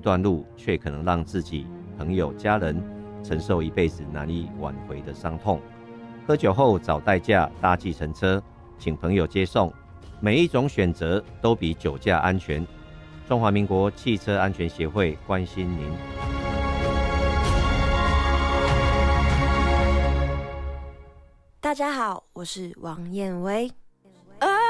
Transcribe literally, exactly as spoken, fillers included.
段路，却可能让自己、朋友、家人承受一辈子难以挽回的伤痛。喝酒后找代驾搭计程车，请朋友接送，每一种选择都比酒驾安全。中华民国汽车安全协会关心您。 大家好，我是王燕薇。